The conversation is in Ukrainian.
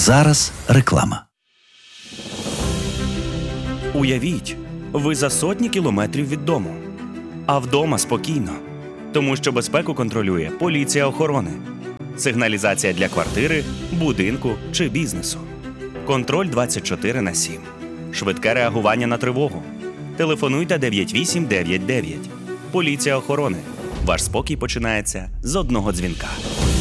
зараз реклама. Уявіть, ви за сотні кілометрів від дому. А вдома спокійно. Тому що безпеку контролює поліція охорони. Сигналізація для квартири, будинку чи бізнесу. Контроль 24/7. Швидке реагування на тривогу. Телефонуйте 9899. Поліція охорони. Ваш спокій починається з одного дзвінка.